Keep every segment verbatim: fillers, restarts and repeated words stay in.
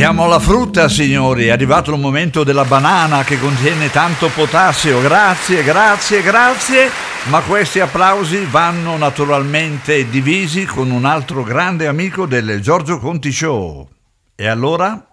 Siamo alla frutta, signori, è arrivato il momento della banana che contiene tanto potassio. Grazie, grazie, grazie. Ma questi applausi vanno naturalmente divisi con un altro grande amico del Giorgio Conti Show. E allora?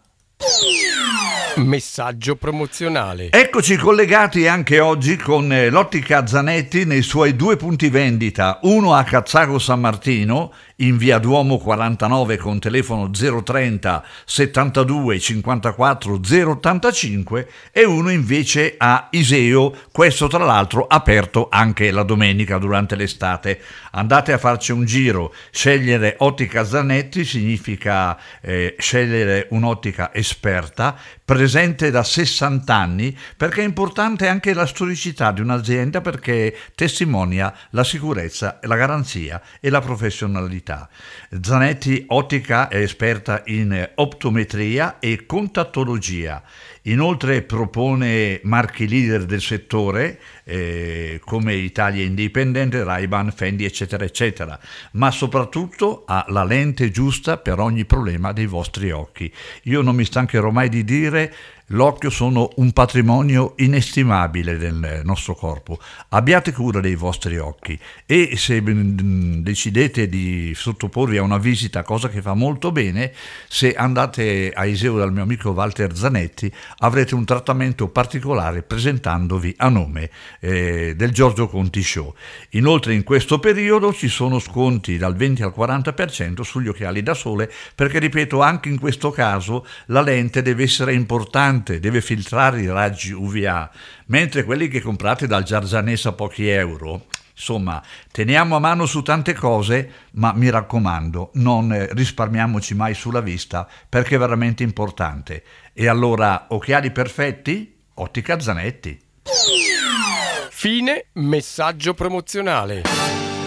Messaggio promozionale. Eccoci collegati anche oggi con l'Ottica Zanetti nei suoi due punti vendita, uno a Cazzago San Martino in via Duomo quarantanove con telefono zero trenta settantadue cinquantaquattro zero ottantacinque e uno invece a Iseo, questo tra l'altro aperto anche la domenica durante l'estate. Andate a farci un giro. Scegliere Ottica Zanetti significa eh, scegliere un'ottica esperta, presente da sessanta anni, perché è importante anche la storicità di un'azienda, perché testimonia la sicurezza, la garanzia e la professionalità. Zanetti Ottica è esperta in optometria e contattologia. Inoltre propone marchi leader del settore eh, come Italia Indipendente, Ray-Ban, Fendi eccetera eccetera, ma soprattutto ha la lente giusta per ogni problema dei vostri occhi. Io non mi stancherò mai di dire: l'occhio sono un patrimonio inestimabile del nostro corpo. Abbiate cura dei vostri occhi e se decidete di sottoporvi a una visita, cosa che fa molto bene, se andate a Iseo dal mio amico Walter Zanetti avrete un trattamento particolare presentandovi a nome eh, del Giorgio Conti Show. Inoltre in questo periodo ci sono sconti dal venti al quaranta per cento sugli occhiali da sole, perché ripeto, anche in questo caso la lente deve essere importante, deve filtrare i raggi U V A, mentre quelli che comprate dal Giargianese a pochi euro, insomma, teniamo a mano su tante cose, ma mi raccomando, non risparmiamoci mai sulla vista, perché è veramente importante. E allora, occhiali perfetti? Ottica Zanetti. Fine messaggio promozionale.